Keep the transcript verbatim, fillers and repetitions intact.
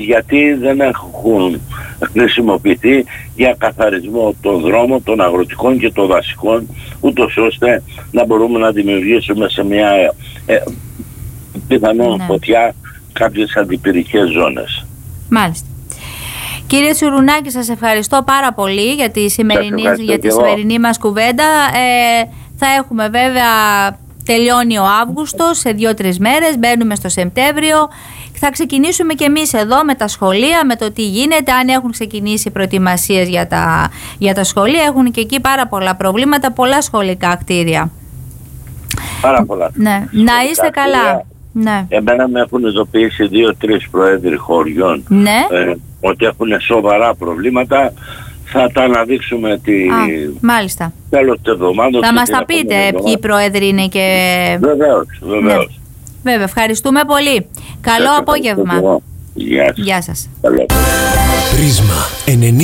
γιατί δεν έχουν χρησιμοποιηθεί για καθαρισμό των δρόμων, των αγροτικών και των δασικών, ούτως ώστε να μπορούμε να δημιουργήσουμε σε μια ε, πιθανόν ναι. φωτιά κάποιες αντιπυρικές ζώνες. Μάλιστα. Κύριε Τσουρουνάκη, σας ευχαριστώ πάρα πολύ για τη σημερινή, για τη σημερινή μας κουβέντα. Ε, θα έχουμε βέβαια, τελειώνει ο Αύγουστος, σε δύο-τρεις μέρες μπαίνουμε στο Σεπτέμβριο. Θα ξεκινήσουμε και εμείς εδώ με τα σχολεία, με το τι γίνεται, αν έχουν ξεκινήσει προετοιμασίες για τα, για τα σχολεία. Έχουν και εκεί πάρα πολλά προβλήματα, πολλά σχολικά κτίρια. Πάρα πολλά. Ναι. Να είστε καλά. Ναι. Εμένα με έχουν ειδοποιήσει δύο-τρεις προέδροι χωριών ναι. ε, ότι έχουν σοβαρά προβλήματα. Θα τα αναδείξουμε τη... Α, μάλιστα. τέλος της εβδομάδας. Θα μας τα πείτε ποιοι πρόεδροι είναι και... Βεβαίως, βεβαίως. Ναι. Βέβαια, ευχαριστούμε πολύ. Καλό απόγευμα. Γεια σας. Γεια σας. Καλό. Πρίσμα